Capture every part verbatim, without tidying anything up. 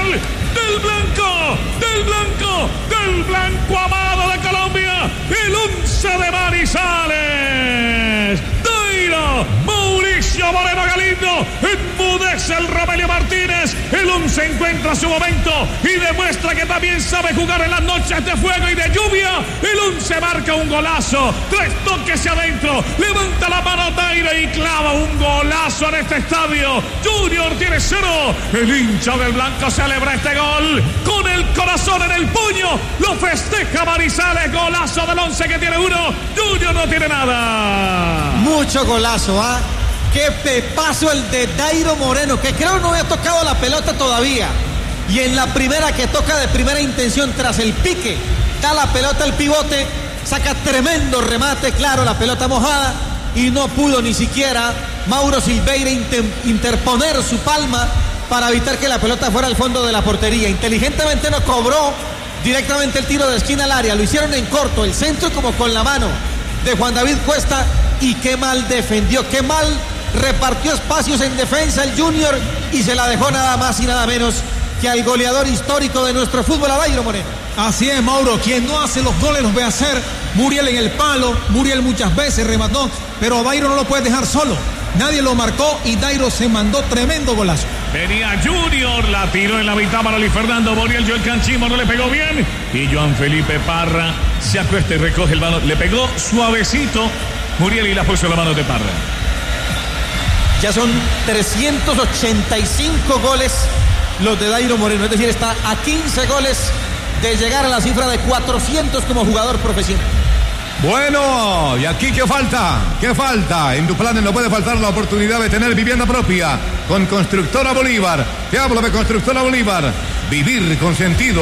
gol del blanco, del blanco, del blanco amado de Colombia, el once de Manizales. Dairo Mauricio Moreno Galindo, enmudece el Romelio Martínez. El once encuentra su momento y demuestra que también sabe jugar en las noches de fuego y de lluvia. El once marca un golazo, tres toques hacia adentro, levanta la mano Dairo y clava un golazo en este estadio. Junior tiene cero, el hincha del blanco celebra este gol con el corazón en el puño, lo festeja Manizales, golazo del once que tiene uno, Junior no tiene nada. Mucho golazo, ¿ah? ¿eh? Qué pepazo el de Dairo Moreno, que creo no había tocado la pelota todavía. Y en la primera que toca de primera intención tras el pique, da la pelota al pivote, saca tremendo remate, claro, la pelota mojada, y no pudo ni siquiera Mauro Silveira inter- interponer su palma para evitar que la pelota fuera al fondo de la portería. Inteligentemente no cobró directamente el tiro de esquina al área, lo hicieron en corto, el centro como con la mano de Juan David Cuesta, y qué mal defendió, qué mal repartió espacios en defensa el Junior y se la dejó nada más y nada menos que al goleador histórico de nuestro fútbol, a Dairo Moreno. Así es, Mauro, quien no hace los goles los ve hacer. Muriel en el palo, Muriel muchas veces remató, pero a Dairo no lo puedes dejar solo. Nadie lo marcó y Dairo se mandó tremendo golazo. Venía Junior, la tiró en la mitad para Luis Fernando Muriel, Joel Canchimbo no le pegó bien y Joan Felipe Parra se acuesta y recoge el balón, le pegó suavecito Muriel y la puso en la mano de Parra. Ya son trescientos ochenta y cinco goles los de Dairo Moreno, es decir, está a quince goles de llegar a la cifra de cuatrocientos como jugador profesional. Bueno, y aquí ¿qué falta? ¿Qué falta? En tu plan no puede faltar la oportunidad de tener vivienda propia con Constructora Bolívar. Te hablo de Constructora Bolívar. Vivir con sentido.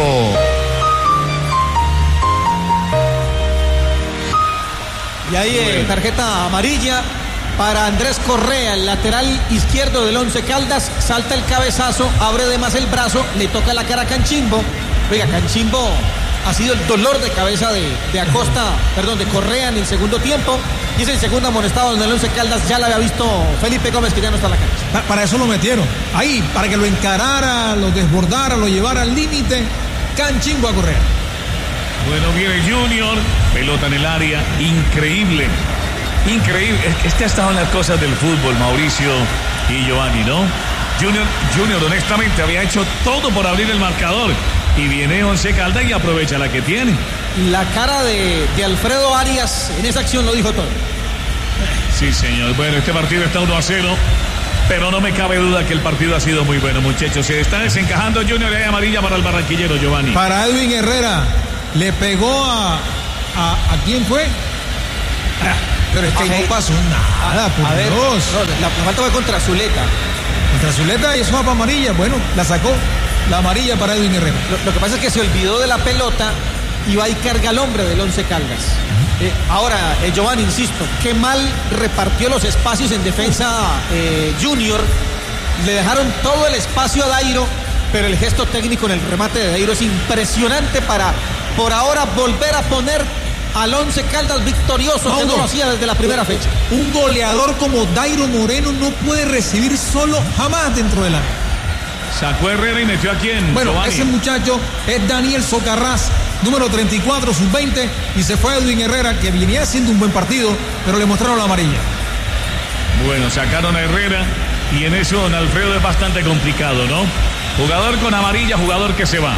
Y ahí eh, tarjeta amarilla para Andrés Correa, el lateral izquierdo del Once Caldas. Salta el cabezazo, abre de más el brazo, le toca la cara a Canchimbo. Oiga, Canchimbo ha sido el dolor de cabeza de, de Acosta, perdón, de Correa en el segundo tiempo. Y es el segundo amonestado donde el Once Caldas ya lo había visto Felipe Gómez, que ya no está en la cancha. Para, para eso lo metieron. Ahí, para que lo encarara, lo desbordara, lo llevara al límite. Canchimbo a Correa. Bueno, viene Junior, pelota en el área, increíble. Increíble, este ha estado en las cosas del fútbol, Mauricio y Giovanni, ¿no? Junior, Junior honestamente había hecho todo por abrir el marcador y viene Once Caldas y aprovecha la que tiene. La cara de, de Alfredo Arias en esa acción lo dijo todo. Sí, señor. Bueno, este partido está uno a cero, pero no me cabe duda que el partido ha sido muy bueno, muchachos. Se está desencajando Junior y hay amarilla para el barranquillero, Giovanni. Para Edwin Herrera, le pegó a... ¿A, a quién fue? Pero es que no pasó nada, por a ver, Dios. No, la, la falta fue contra Zuleta. Contra Zuleta y eso va para amarilla. Bueno, la sacó. La amarilla para Edwin Herrera. Lo, lo que pasa es que se olvidó de la pelota y va y carga al hombre del Once Caldas. Uh-huh. eh, ahora, eh, Giovanni, insisto, qué mal repartió los espacios en defensa eh, Junior. Le dejaron todo el espacio a Dairo, pero el gesto técnico en el remate de Dairo es impresionante para, por ahora, volver a poner al Once Caldas victorioso, Mauro, que no lo hacía desde la primera fecha. Un goleador como Dairo Moreno no puede recibir solo jamás dentro del área. Sacó Herrera y metió a quién. Bueno, Giovanni. Ese muchacho es Daniel Socarrás, número treinta y cuatro, sub veinte, y se fue Edwin Herrera, que venía haciendo un buen partido, pero le mostraron la amarilla. Bueno, sacaron a Herrera y en eso don Alfredo es bastante complicado, ¿no? Jugador con amarilla, jugador que se va.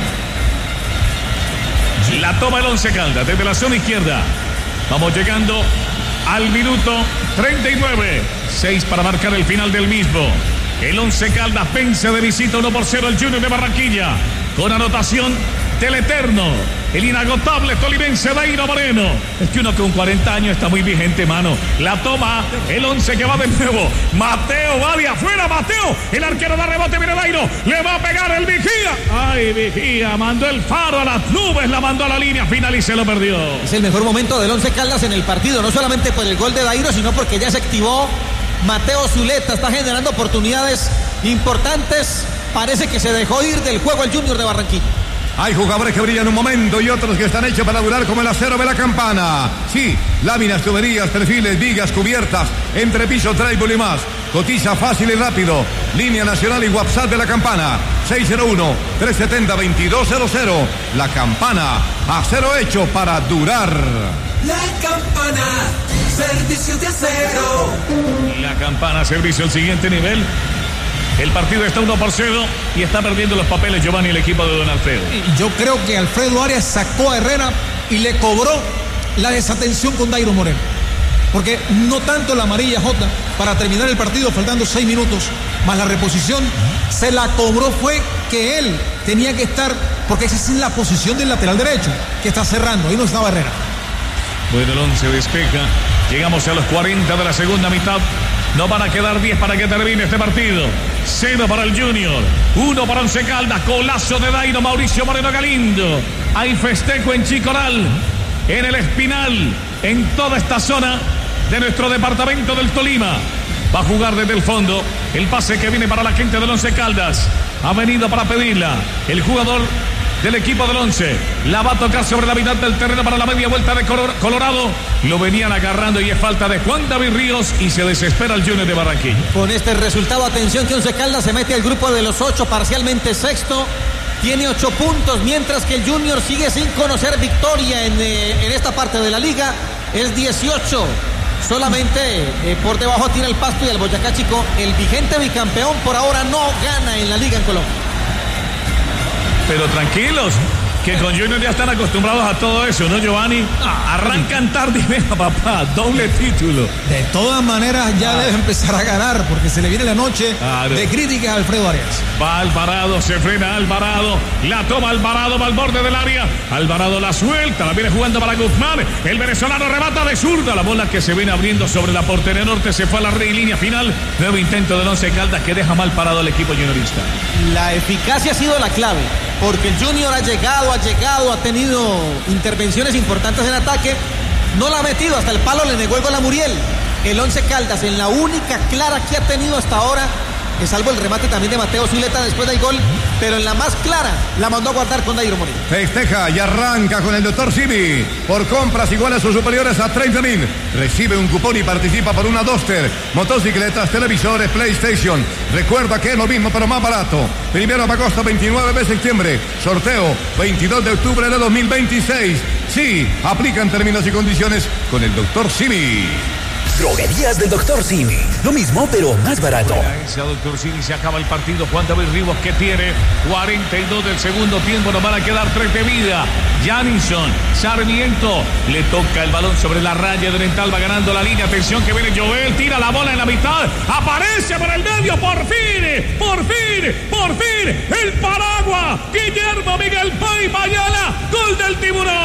La toma el Once Caldas desde la zona izquierda. Vamos llegando al minuto treinta y nueve. seis para marcar el final del mismo. El Once Caldas vence de visita uno por cero al Junior de Barranquilla. Con anotación del eterno, el inagotable tolimense Dairo Moreno. Es que uno con cuarenta años está muy vigente, mano. La toma el Once que va de nuevo. Mateo va de afuera, Mateo. El arquero da rebote, viene Dairo. Le va a pegar el Vigía. Ay, Vigía, mandó el faro a las nubes, la mandó a la línea final y se lo perdió. Es el mejor momento del Once Caldas en el partido, no solamente por el gol de Dairo, sino porque ya se activó Mateo Zuleta. Está generando oportunidades importantes. Parece que se dejó ir del juego el Junior de Barranquilla. Hay jugadores que brillan un momento y otros que están hechos para durar como el acero de la campana. Sí, láminas, tuberías, perfiles, vigas, cubiertas, entrepiso, tráibulo y más. Cotiza fácil y rápido. Línea nacional y WhatsApp de La Campana. seis cero uno, tres siete cero, dos dos cero cero. La Campana. Acero hecho para durar. La Campana. Servicio de acero. La Campana, servicio al siguiente nivel. El partido está uno por cero y está perdiendo los papeles Giovanni, el equipo de Don Alfredo. Yo creo que Alfredo Arias sacó a Herrera y le cobró la desatención con Dairo Moreno. Porque no tanto la amarilla Jota para terminar el partido faltando seis minutos, más la reposición, se la cobró fue que él tenía que estar, porque esa es la posición del lateral derecho, que está cerrando, ahí no estaba Herrera. Bueno, el once despeja, llegamos a los cuarenta de la segunda mitad. No van a quedar diez para que termine este partido. Cero para el Junior, uno para Once Caldas. Golazo de Dairo Mauricio Moreno Galindo. Hay festejo en Chicoral, en el Espinal, en toda esta zona de nuestro departamento del Tolima. Va a jugar desde el fondo. El pase que viene para la gente del Once Caldas. Ha venido para pedirla el jugador del equipo del Once. La va a tocar sobre la mitad del terreno para la media vuelta de Colorado. Lo venían agarrando y es falta de Juan David Ríos y se desespera el Junior de Barranquilla. Con este resultado, atención que Once Caldas se mete al grupo de los ocho, parcialmente sexto. Tiene ocho puntos, mientras que el Junior sigue sin conocer victoria en, eh, en esta parte de la liga. Es dieciocho. Solamente eh, por debajo tiene el Pasto y el Boyacá Chico. El vigente bicampeón por ahora no gana en la liga en Colombia. Pero tranquilos, que con Junior ya están acostumbrados a todo eso, ¿no, Giovanni? Arrancan tarde y venga, papá, doble título. De todas maneras ya ah. debe empezar a ganar, porque se le viene la noche claro. de críticas a Alfredo Arias. Va Alvarado, se frena Alvarado, la toma Alvarado, va al borde del área. Alvarado la suelta, la viene jugando para Guzmán. El venezolano remata de zurda, la bola que se viene abriendo sobre la portería norte, se fue a la red y línea final. Nuevo intento del Once Caldas que deja mal parado al equipo juniorista. La eficacia ha sido la clave, porque el Junior ha llegado, ha llegado, ha tenido intervenciones importantes en ataque, no la ha metido, hasta el palo le negó el gol a Muriel. El Once Caldas en la única clara que ha tenido hasta ahora, que salvo el remate también de Mateo Zuleta después del gol, pero en la más clara la mandó a guardar con Dairo Moreno. Festeja y arranca con el doctor Simi. Por compras iguales o superiores a treinta mil, recibe un cupón y participa por una Duster, motocicletas, televisores, PlayStation. Recuerda que es lo mismo pero más barato. Primero de agosto, veintinueve de septiembre. Sorteo veintidós de octubre de dos mil veintiséis. Sí, aplican términos y condiciones con el doctor Simi. Droguerías del doctor Simi. Lo mismo, pero más barato. Ese doctor Simi, se acaba el partido. Juan David Ríos que tiene cuarenta y dos del segundo tiempo. Nos van a quedar tres de vida. Janison, Sarmiento. Le toca el balón sobre la raya de Oriental. Va ganando la línea. Atención que viene Joel. Tira la bola en la mitad. Aparece por el medio. Por fin. Por fin. Por fin. El Paraguas. Guillermo Miguel Pay Mayala. Gol del Tiburón.